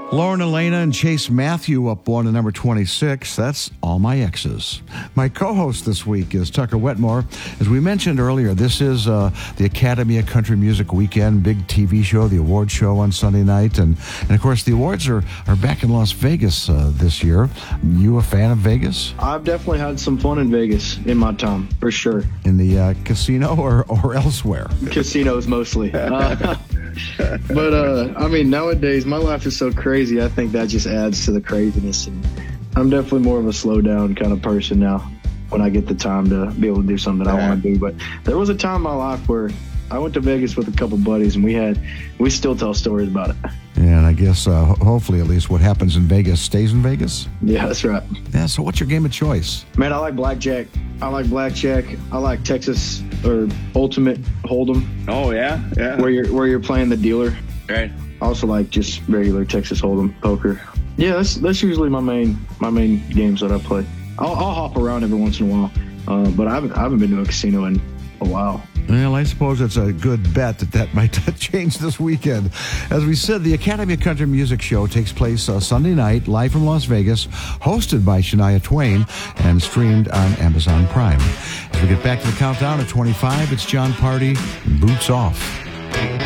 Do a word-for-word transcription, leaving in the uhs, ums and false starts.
Lauren Elena and Chase Matthew up one to number twenty-six. That's All My Exes. My co-host this week is Tucker Wetmore. As we mentioned earlier, this is uh, the Academy of Country Music weekend, big T V show, the award show on Sunday night. And, and of course, the awards are, are back in Las Vegas uh, this year. You a fan of Vegas? I've definitely had some fun in Vegas in my time, for sure. In the uh, casino or, or elsewhere? Casinos mostly. Uh, but, uh, I mean, nowadays, my life is so crazy. I think that just adds to the craziness. And I'm definitely more of a slow down kind of person now when I get the time to be able to do something that I want to do. But there was a time in my life where I went to Vegas with a couple buddies, and we had we still tell stories about it. And I guess uh, hopefully at least what happens in Vegas stays in Vegas? Yeah, that's right. Yeah, so what's your game of choice? Man, I like blackjack. I like blackjack. I like Texas or Ultimate Hold'em. Oh, yeah? Yeah. Where you're, where you're playing the dealer. Right. I also like just regular Texas Hold'em poker. Yeah, that's that's usually my main my main games that I play. I'll, I'll hop around every once in a while, uh, but I haven't I haven't been to a casino in a while. Well, I suppose it's a good bet that that might change this weekend. As we said, the Academy of Country Music show takes place uh, Sunday night, live from Las Vegas, hosted by Shania Twain, and streamed on Amazon Prime. As we get back to the countdown at twenty-five, it's John Party, Boots Off.